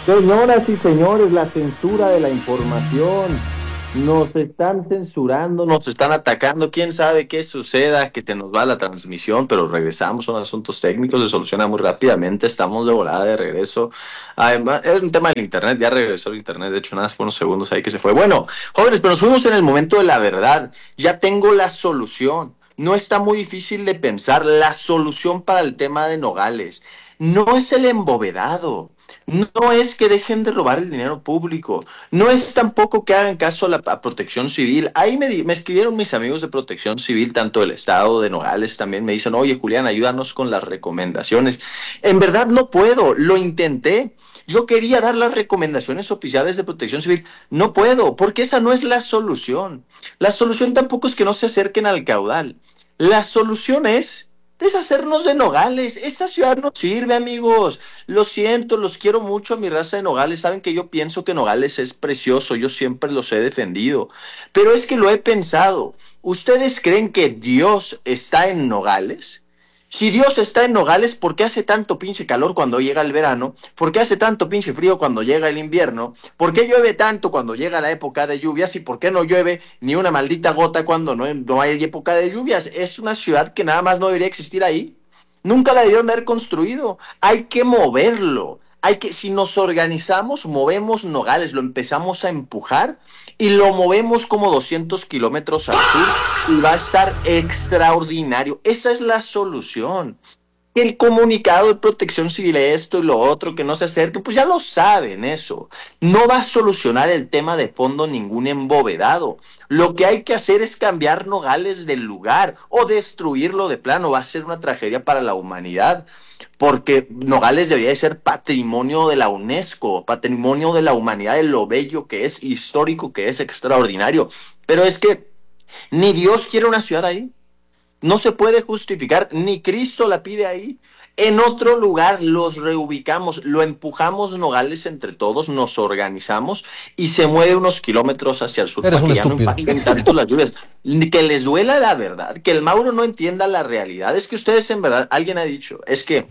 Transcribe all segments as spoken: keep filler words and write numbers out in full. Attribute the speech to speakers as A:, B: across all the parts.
A: Señoras y señores, la censura de la información. Nos están censurando, nos están atacando. Quién sabe qué suceda, que te nos va la transmisión, pero regresamos. Son asuntos técnicos, se soluciona muy rápidamente. Estamos de volada de regreso. Además, es un tema del internet, ya regresó el internet. De hecho, nada, fue unos segundos ahí que se fue. Bueno, jóvenes, pero nos fuimos en el momento de la verdad. Ya tengo la solución. No está muy difícil de pensar. La solución para el tema de Nogales no es el embovedado. No es que dejen de robar el dinero público, no es tampoco que hagan caso a la a Protección Civil. Ahí me, me escribieron mis amigos de Protección Civil, tanto del estado de Nogales, también me dicen, oye Julián, ayúdanos con las recomendaciones. En verdad no puedo, lo intenté. Yo quería dar las recomendaciones oficiales de Protección Civil, no puedo, porque esa no es la solución. La solución tampoco es que no se acerquen al caudal. La solución es deshacernos de Nogales. Esa ciudad no sirve, amigos. Lo siento, los quiero mucho a mi raza de Nogales. Saben que yo pienso que Nogales es precioso. Yo siempre los he defendido. Pero es que lo he pensado. ¿Ustedes creen que Dios está en Nogales? Si Dios está en Nogales, ¿por qué hace tanto pinche calor cuando llega el verano? ¿Por qué hace tanto pinche frío cuando llega el invierno? ¿Por qué llueve tanto cuando llega la época de lluvias? ¿Y por qué no llueve ni una maldita gota cuando no, no hay época de lluvias? Es una ciudad que nada más no debería existir ahí. Nunca la debieron haber construido. Hay que moverlo. Hay que, si nos organizamos, movemos Nogales, lo empezamos a empujar y lo movemos como doscientos kilómetros al sur y va a estar extraordinario. Esa es la solución. El comunicado de Protección Civil, esto y lo otro, que no se acerquen, pues ya lo saben eso. No va a solucionar el tema de fondo ningún embovedado. Lo que hay que hacer es cambiar Nogales del lugar o destruirlo de plano. Va a ser una tragedia para la humanidad. Porque Nogales debería ser patrimonio de la UNESCO, patrimonio de la humanidad, de lo bello que es, histórico que es, extraordinario. Pero es que ni Dios quiere una ciudad ahí. No se puede justificar, ni Cristo la pide ahí. En otro lugar los reubicamos, lo empujamos Nogales entre todos, nos organizamos y se mueve unos kilómetros hacia el sur.
B: Eres
A: para
B: un
A: que ya
B: estúpido.
A: no impacten tanto las lluvias. Que les duela la verdad, que el Mauro no entienda la realidad. Es que ustedes en verdad, alguien ha dicho, es que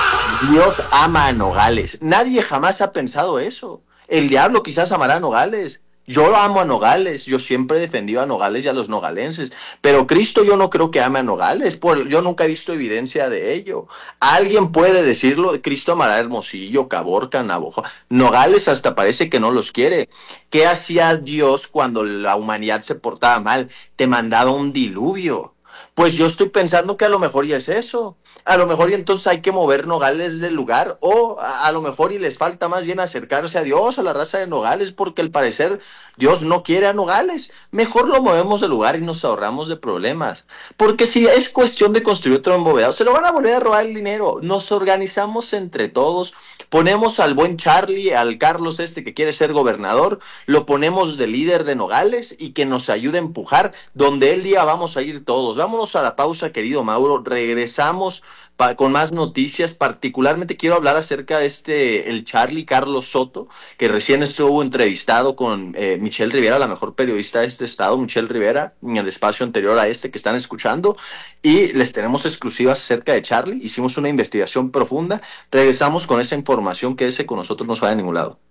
A: Dios ama a Nogales. Nadie jamás ha pensado eso. El diablo quizás amará a Nogales. Yo amo a Nogales, yo siempre he defendido a Nogales y a los nogalenses, pero Cristo yo no creo que ame a Nogales, por, yo nunca he visto evidencia de ello. Alguien puede decirlo, Cristo amará a Hermosillo, Caborca, Navojoa, Nogales hasta parece que no los quiere. ¿Qué hacía Dios cuando la humanidad se portaba mal? Te mandaba un diluvio. Pues yo estoy pensando que a lo mejor ya es eso. A lo mejor y entonces hay que mover Nogales del lugar, o a, a lo mejor y les falta más bien acercarse a Dios, a la raza de Nogales, porque al parecer Dios no quiere a Nogales. Mejor lo movemos del lugar y nos ahorramos de problemas. Porque si es cuestión de construir otro embovedado, se lo van a volver a robar el dinero. Nos organizamos entre todos, ponemos al buen Charlie, al Carlos este que quiere ser gobernador, lo ponemos de líder de Nogales y que nos ayude a empujar. Donde él diga vamos a ir todos. Vámonos a la pausa, querido Mauro, regresamos Pa- con más noticias. Particularmente quiero hablar acerca de este, el Charlie Carlos Soto, que recién estuvo entrevistado con eh, Michelle Rivera, la mejor periodista de este estado, Michelle Rivera, en el espacio anterior a este que están escuchando, y les tenemos exclusivas acerca de Charlie. Hicimos una investigación profunda, regresamos con esa información, quédese con nosotros, no se vaya a ningún lado.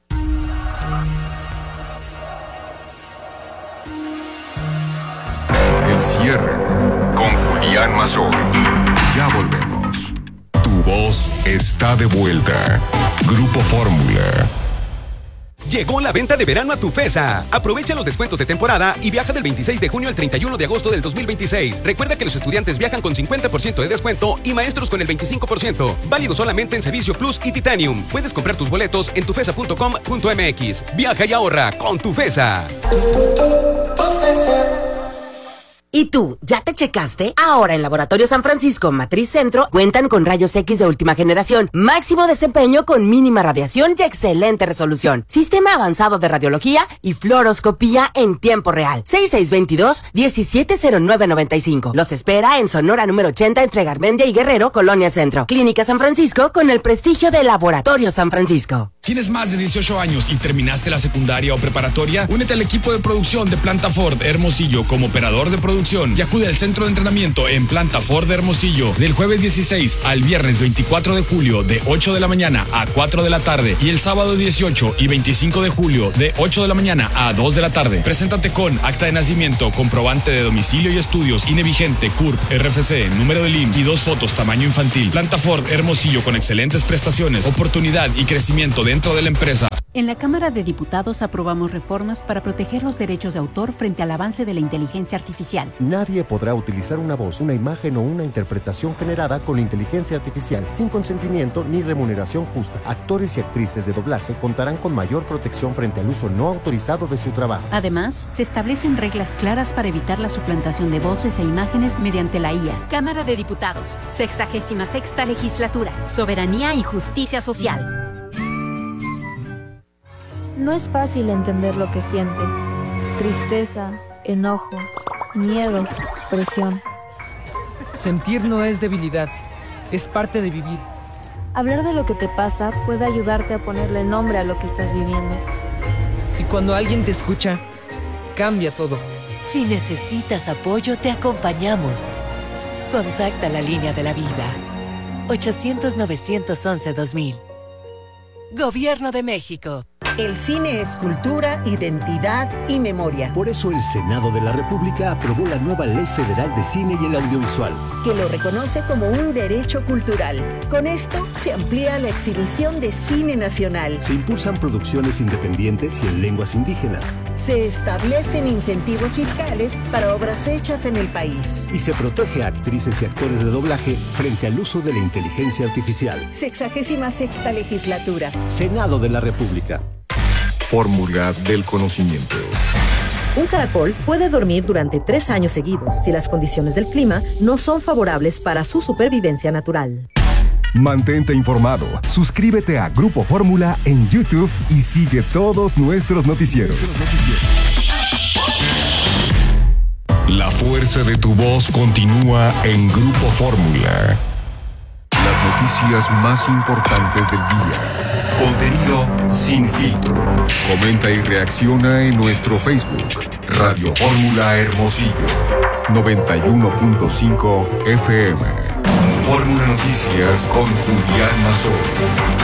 C: El cierre con Julián Mazón. Ya volvemos. Tu voz está de vuelta. Grupo Fórmula.
D: Llegó la venta de verano a Tufesa. Aprovecha los descuentos de temporada y viaja del veintiséis de junio al treinta y uno de agosto del dos mil veintiséis. Recuerda que los estudiantes viajan con cincuenta por ciento de descuento y maestros con el veinticinco por ciento. Válido solamente en Servicio Plus y Titanium. Puedes comprar tus boletos en tufesa punto com punto m x. Viaja y ahorra con Tufesa.
E: ¿Y tú, ya te checaste? Ahora en Laboratorio San Francisco Matriz Centro cuentan con rayos X de última generación, máximo desempeño con mínima radiación y excelente resolución, sistema avanzado de radiología y fluoroscopía en tiempo real. seis seis dos dos, uno siete cero nueve nueve cinco. Los espera en Sonora número ochenta entre Garmendia y Guerrero, Colonia Centro. Clínica San Francisco con el prestigio de Laboratorio San Francisco.
B: ¿Tienes más de dieciocho años y terminaste la secundaria o preparatoria? Únete al equipo de producción de Planta Ford Hermosillo como operador de producción y acude al centro de entrenamiento en Planta Ford Hermosillo del jueves dieciséis al viernes veinticuatro de julio de ocho de la mañana a cuatro de la tarde y el sábado dieciocho y veinticinco de julio de ocho de la mañana a dos de la tarde. Preséntate con acta de nacimiento, comprobante de domicilio y estudios, I N E vigente, C U R P, R F C, número del I M S S y dos fotos tamaño infantil. Planta Ford Hermosillo con excelentes prestaciones, oportunidad y crecimiento dentro de la empresa.
F: En la Cámara de Diputados aprobamos reformas para proteger los derechos de autor frente al avance de la inteligencia artificial.
G: Nadie podrá utilizar una voz, una imagen o una interpretación generada con inteligencia artificial sin consentimiento ni remuneración justa. Actores y actrices de doblaje contarán con mayor protección frente al uso no autorizado de su trabajo.
F: Además, se establecen reglas claras para evitar la suplantación de voces e imágenes mediante la I A.
H: Cámara de Diputados, sexagésima sexta legislatura, soberanía y justicia social.
I: No es fácil entender lo que sientes. Tristeza, enojo, miedo, presión.
J: Sentir no es debilidad, es parte de vivir.
I: Hablar de lo que te pasa puede ayudarte a ponerle nombre a lo que estás viviendo.
J: Y cuando alguien te escucha, cambia todo.
K: Si necesitas apoyo, te acompañamos. Contacta la línea de la vida. ochocientos, novecientos once, dos mil. Gobierno de México.
L: El cine es cultura, identidad y memoria.
M: Por eso el Senado de la República aprobó la nueva Ley Federal de Cine y el Audiovisual,
L: que lo reconoce como un derecho cultural. Con esto se amplía la exhibición de cine nacional.
M: Se impulsan producciones independientes y en lenguas indígenas.
L: Se establecen incentivos fiscales para obras hechas en el país.
M: Y se protege a actrices y actores de doblaje frente al uso de la inteligencia artificial.
L: Sexagésima sexta legislatura.
M: Senado de la República.
C: Fórmula del conocimiento.
N: Un caracol puede dormir durante tres años seguidos si las condiciones del clima no son favorables para su supervivencia natural.
C: Mantente informado, suscríbete a Grupo Fórmula en YouTube y sigue todos nuestros noticieros. La fuerza de tu voz continúa en Grupo Fórmula. Las noticias más importantes del día. Contenido sin filtro. Comenta y reacciona en nuestro Facebook. Radio Fórmula Hermosillo. noventa y uno punto cinco F M. Fórmula Noticias con Julián Mazón.